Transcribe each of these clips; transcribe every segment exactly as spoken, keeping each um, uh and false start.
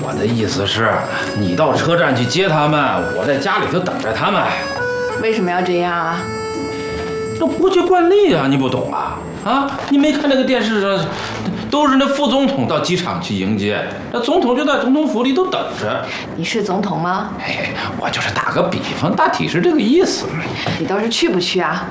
我的意思是，你到车站去接他们，我在家里头等着他们。 为什么要这样啊？ 这国际惯例啊，你不懂啊？啊，你没看那个电视上，都是那副总统到机场去迎接，那总统就在总统府里都等着。 你是总统吗？ 哎，我就是打个比方，大体是这个意思。 你倒是去不去啊？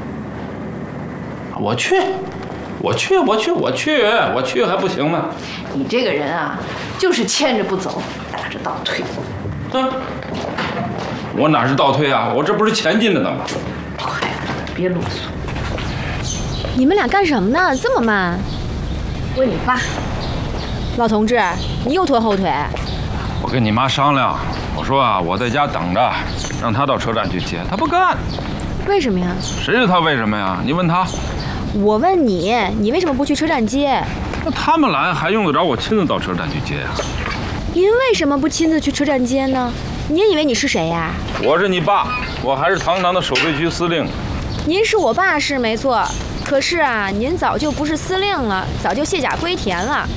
我去，我去，我去，我去，我去还不行吗？ 你这个人啊，就是牵着不走，打着倒退。 嗯，我哪是倒退啊？我这不是前进了呢吗？ 快，别啰嗦。 你们俩干什么呢？这么慢？ 问你爸。 老同志，你又拖后腿。 我跟你妈商量，我说啊，我在家等着，让她到车站去接，她不干。 为什么呀？ 谁知道她为什么呀？你问她。 我问你，你为什么不去车站接？ 那他们来还用得着我亲自到车站去接呀？ 您为什么不亲自去车站接呢？您以为你是谁呀？ 我是你爸，我还是堂堂的守备区司令。 您是我爸是没错，可是啊，您早就不是司令了，早就卸甲归田了。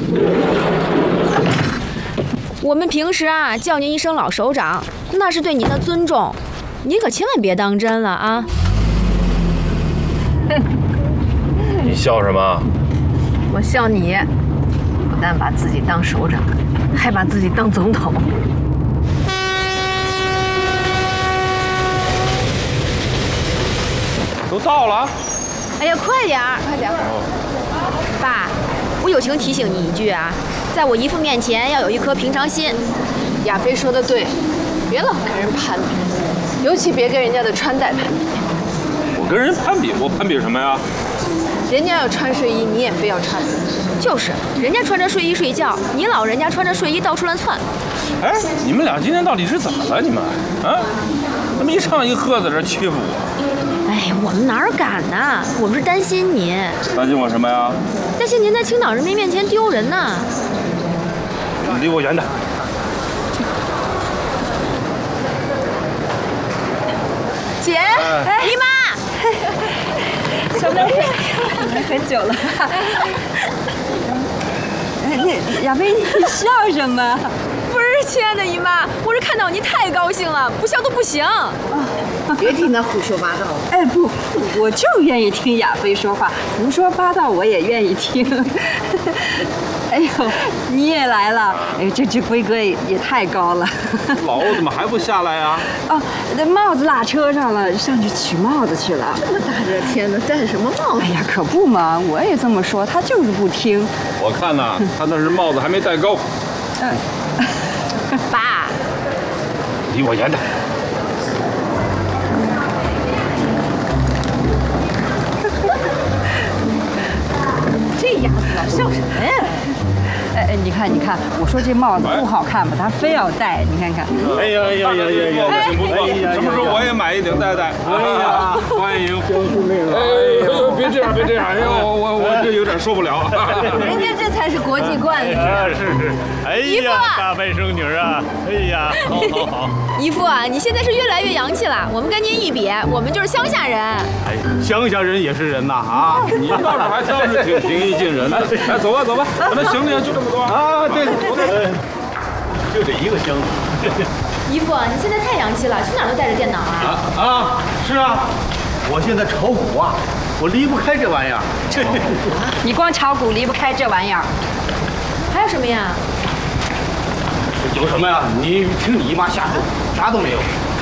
我们平时啊叫您一声老首长，那是对您的尊重，您可千万别当真了啊！ 你笑什么？ 我笑你，不但把自己当首长，还把自己当总统。 都到了。 哎呀，快点儿，快点儿！爸，我友情提醒你一句啊，在我姨父面前要有一颗平常心。 亚飞说的对，别老跟人攀比，尤其别跟人家的穿戴攀比。 我跟人攀比，我攀比什么呀？ 人家要穿睡衣，你也非要穿。 就是，人家穿着睡衣睡觉，你老人家穿着睡衣到处乱窜。 哎，你们俩今天到底是怎么了？你们啊，怎么一唱一和在这欺负我？ 哎，我们哪儿敢呢？我们是担心您。 担心我什么呀？ 担心您在青岛人民面前丢人呢。 离我远点。 姐，哎， 姨妈。 小妹，来很久了。 那亚飞，你笑什么？ 不是，亲爱的姨妈，我是看到您太高兴了，不笑都不行。 别听他胡说八道。 哎不，我就愿意听亚飞说话，胡说八道我也愿意听。哎呦，你也来了！哎，这这规格也也太高了。 老欧怎么还不下来啊？ 哦，那帽子落车上了，上去取帽子去了。 这么大热天的，戴什么帽子？ 哎呀，可不嘛，我也这么说，他就是不听。 我看呐、啊，他那是帽子还没戴够。 嗯， 爸， 离我远点。 这丫头老笑什么呀？ 哎哎，你看你看，我说这帽子不好看吧，他非要戴，你看看。 哎呀哎呀哎呀哎呀！ 挺不错，什么时候我也买一顶戴戴？ 哎呀， 欢迎！ 哎呦，别这样，别这样！哎呦，我我我这有点受不了。 人家这才是国际惯例。 是是。哎呀，大外甥女啊！哎呀，好好好。 姨父啊，你现在是越来越洋气了。我们跟您一比，我们就是乡下人。 哎，乡下人也是人呐啊！ 你倒是还倒是挺平易近人的。哎，走吧走吧，我那行李就这么多啊！对，就这一个箱子。 姨父，你现在太洋气了，去哪儿都带着电脑啊？ 啊啊！是啊，我现在炒股啊，我离不开这玩意儿。 你光炒股离不开这玩意儿。 还有什么呀？ 有什么呀？你听你姨妈瞎说，啥都没有。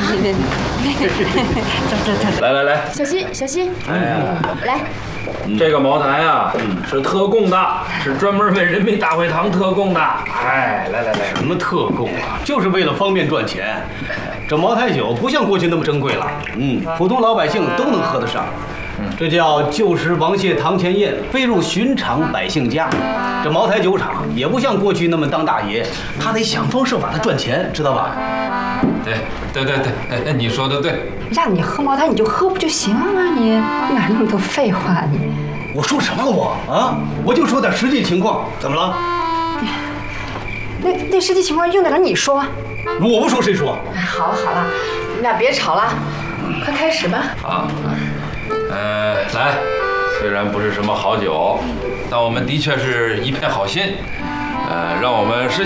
走走走。 来来来， 小心小心。 哎呀， 来。 这个茅台啊，是特供的，是专门为人民大会堂特供的。哎，来来来， 什么特供啊？就是为了方便赚钱。这茅台酒不像过去那么珍贵了，嗯，普通老百姓都能喝得上。这叫旧时王谢堂前燕，飞入寻常百姓家。这茅台酒厂也不像过去那么当大爷，他得想方设法的赚钱，知道吧？ 对对对对，哎，你说的对。 让你喝茅台你就喝不就行了吗？你哪那么多废话你？ 我说什么了我啊？我就说点实际情况，怎么了？ 那那实际情况用得着你说？ 我不说谁说？ 哎，好了好了，你们俩别吵了，快开始吧。 好，呃，来，虽然不是什么好酒，但我们的确是一片好心，呃，让我们实现。